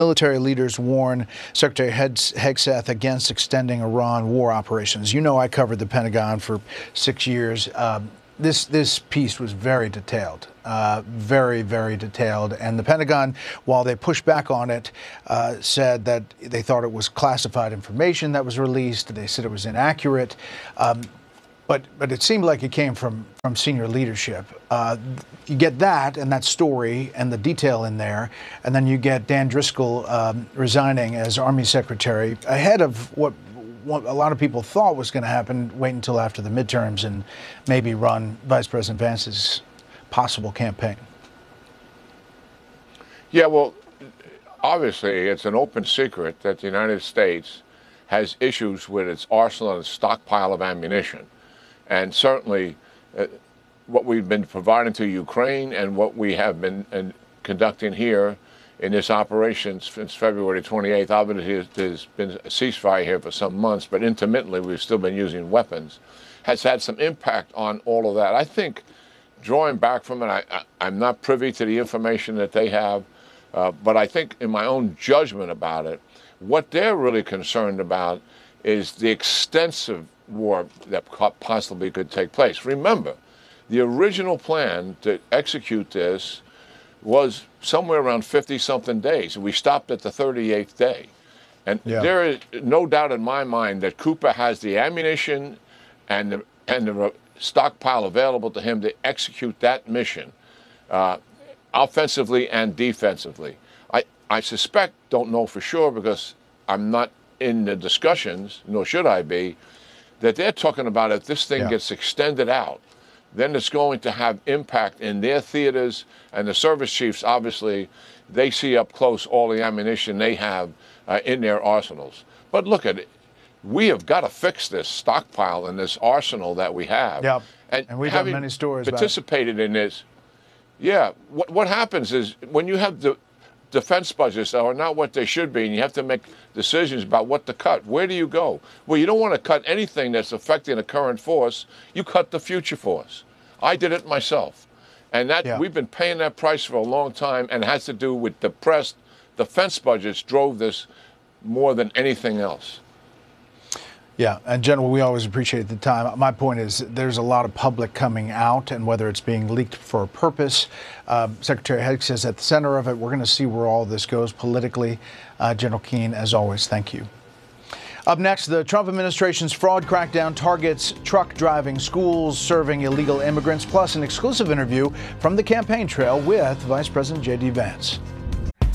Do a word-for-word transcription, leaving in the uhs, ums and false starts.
Military leaders warn Secretary Hegseth against extending Iran war operations. You know, I covered the Pentagon for six years. Um, this this piece was very detailed, uh, very, very detailed. And the Pentagon, while they pushed back on it, uh, said that they thought it was classified information that was released. They said it was inaccurate. Um, But but it seemed like it came from, from senior leadership. Uh, you get that and that story and the detail in there, and then you get Dan Driscoll um, resigning as Army Secretary ahead of what, what a lot of people thought was going to happen. Wait until after the midterms and maybe run Vice President Vance's possible campaign. Yeah, well, obviously it's an open secret that the United States has issues with its arsenal and its stockpile of ammunition. And certainly uh, what we've been providing to Ukraine and what we have been uh, conducting here in this operation since February twenty-eighth, obviously there's been a ceasefire here for some months, but intermittently we've still been using weapons, has had some impact on all of that. I think drawing back from it, I, I, I'm not privy to the information that they have, uh, but I think in my own judgment about it, what they're really concerned about is the extensive war that possibly could take place. Remember, the original plan to execute this was somewhere around fifty-something days. We stopped at the thirty-eighth day. And yeah. There is no doubt in my mind that Cooper has the ammunition and the, and the stockpile available to him to execute that mission, uh, offensively and defensively. I, I suspect, don't know for sure because I'm not in the discussions, nor should I be, that they're talking about if this thing yeah. gets extended out, then it's going to have impact in their theaters, and the service chiefs, obviously, they see up close all the ammunition they have uh, in their arsenals. But look at it. We have got to fix this stockpile and this arsenal that we have. Yeah, and, and we've got many stories participated about it. in this. Yeah, what, what happens is when you have the defense budgets that are not what they should be, and you have to make decisions about what to cut. Where do you go? Well, you don't want to cut anything that's affecting the current force. You cut the future force. I did it myself. And that yeah. we've been paying that price for a long time, and it has to do with depressed defense budgets drove this more than anything else. Yeah, and General, we always appreciate the time. My point is there's a lot of public coming out, and whether it's being leaked for a purpose, uh, Secretary Hegseth is at the center of it. We're going to see where all this goes politically. Uh, General Keane, as always, thank you. Up next, the Trump administration's fraud crackdown targets truck driving schools serving illegal immigrants, plus an exclusive interview from the campaign trail with Vice President J D Vance.